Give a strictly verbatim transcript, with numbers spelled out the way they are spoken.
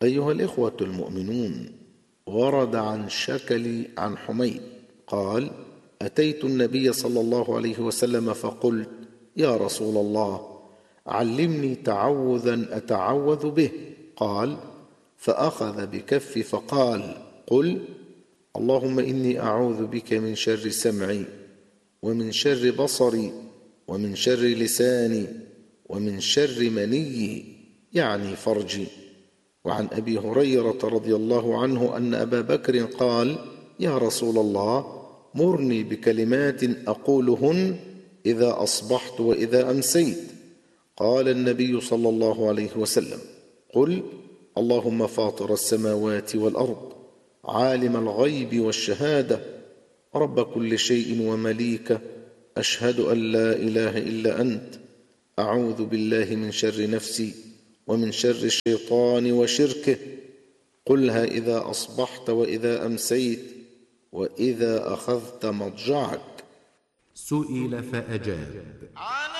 أيها الإخوة المؤمنون، ورد عن شكل عن حميد قال: أتيت النبي صلى الله عليه وسلم فقلت: يا رسول الله، علمني تعوذا أتعوذ به. قال: فأخذ بكفي فقال: قل: اللهم إني أعوذ بك من شر سمعي، ومن شر بصري، ومن شر لساني، ومن شر مني، يعني فرجي. وعن أبي هريرة رضي الله عنه أن أبا بكر قال: يا رسول الله، مرني بكلمات أقولهن إذا أصبحت وإذا أمسيت. قال النبي صلى الله عليه وسلم: قل: اللهم فاطر السماوات والأرض، عالم الغيب والشهادة، رب كل شيء ومليكه، أشهد أن لا إله إلا أنت، أعوذ بالله من شر نفسي ومن شر الشيطان وشركه. قلها إذا أصبحت وإذا أمسيت وإذا أخذت مضجعك. سئل فأجاب: